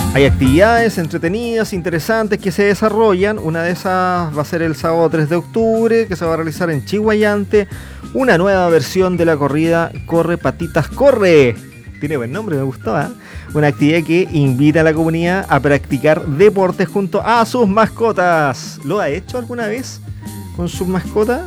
Hay actividades entretenidas, interesantes que se desarrollan. Una de esas va a ser el sábado 3 de octubre, que se va a realizar en Chiguayante, una nueva versión de la corrida Corre Patitas Corre. Tiene buen nombre, me gustó, ¿eh? Una actividad que invita a la comunidad a practicar deportes junto a sus mascotas. ¿Lo ha hecho alguna vez con sus mascotas?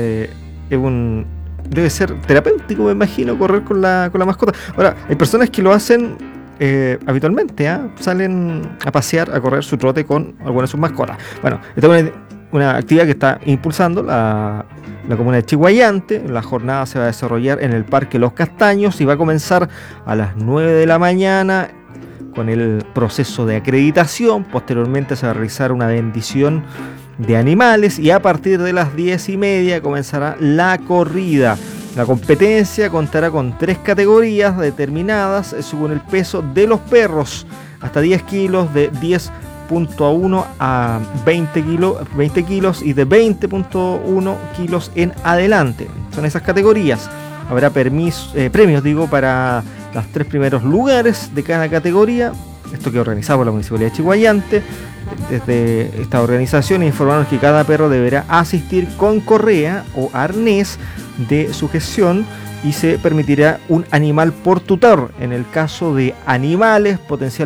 Debe ser terapéutico, me imagino, correr con la mascota. Ahora, hay personas que lo hacen habitualmente, salen a pasear, a correr su trote con alguna de sus mascotas. Bueno, esta es una actividad que está impulsando la comuna de Chiguayante. La jornada se va a desarrollar en el Parque Los Castaños y va a comenzar a las 9 de la mañana con el proceso de acreditación. Posteriormente se va a realizar una bendición de animales y a partir de las 10:30 comenzará la corrida. La competencia contará con 3 categorías determinadas según el peso de los perros, hasta 10 kilos, de 10.1 a 20 kilos y de 20.1 kilos en adelante. Son esas categorías. Habrá premios para los 3 primeros lugares de cada categoría. Esto que organizamos la Municipalidad de Chiguayante. Desde esta organización informaron que cada perro deberá asistir con correa o arnés de sujeción y se permitirá un animal por tutor. En el caso de animales potencialmente